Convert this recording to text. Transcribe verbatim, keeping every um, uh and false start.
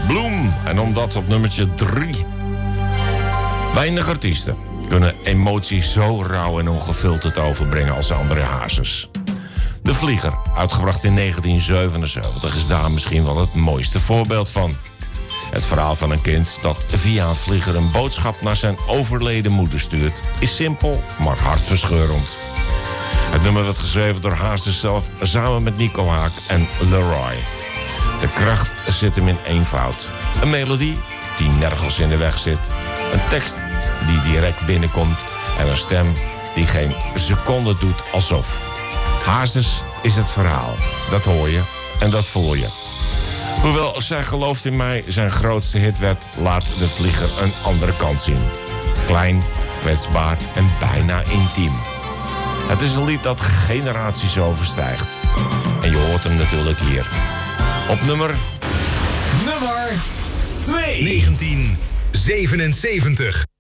Bloem. En omdat op nummertje drie. Weinig artiesten kunnen emoties zo rauw en ongefilterd overbrengen als André Hazes. De Vlieger, uitgebracht in negentien zevenenzeventig, is daar misschien wel het mooiste voorbeeld van. Het verhaal van een kind dat via een vlieger een boodschap naar zijn overleden moeder stuurt, is simpel, maar hartverscheurend. Het nummer werd geschreven door Hazes zelf samen met Nico Haak en Leroy. De kracht zit hem in eenvoud. Een melodie die nergens in de weg zit. Een tekst die direct binnenkomt. En een stem die geen seconde doet alsof. Hazes is het verhaal. Dat hoor je en dat voel je. Hoewel Zij gelooft in mij zijn grootste hit werd, laat De Vlieger een andere kant zien. Klein, kwetsbaar en bijna intiem. Het is een lied dat generaties overstijgt. En je hoort hem natuurlijk hier. Op nummer... Nummer twee. negentien zevenenzeventig.